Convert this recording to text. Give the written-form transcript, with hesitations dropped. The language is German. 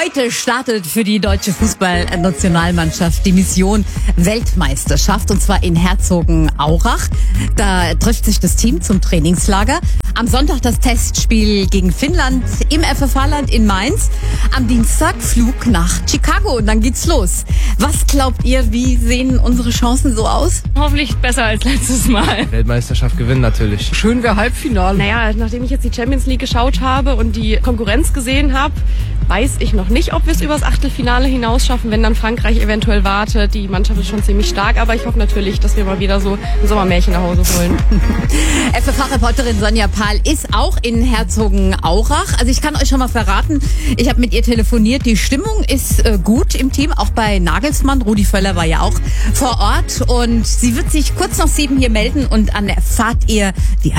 Heute startet für die deutsche Fußballnationalmannschaft die Mission Weltmeisterschaft, und zwar in Herzogenaurach. Da trifft sich das Team zum Trainingslager. Am Sonntag das Testspiel gegen Finnland im FFH-Land in Mainz. Am Dienstag Flug nach Chicago und dann geht's los. Was glaubt ihr, wie sehen unsere Chancen so aus? Hoffentlich besser als letztes Mal. Weltmeisterschaft gewinnen natürlich. Schön wäre Halbfinale. Naja, nachdem ich jetzt die Champions League geschaut habe und die Konkurrenz gesehen habe, weiß ich noch nicht, ob wir es übers Achtelfinale hinaus schaffen, wenn dann Frankreich eventuell wartet. Die Mannschaft ist schon ziemlich stark, aber ich hoffe natürlich, dass wir mal wieder so ein Sommermärchen nach Hause holen. FFH-Reporterin Sonja Pahl ist auch in Herzogenaurach. Also ich kann euch schon mal verraten, ich habe mit ihr telefoniert. Die Stimmung ist gut im Team, auch bei Nagelsmann. Rudi Völler war ja auch vor Ort und sie wird sich kurz nach 7 hier melden und dann erfahrt ihr die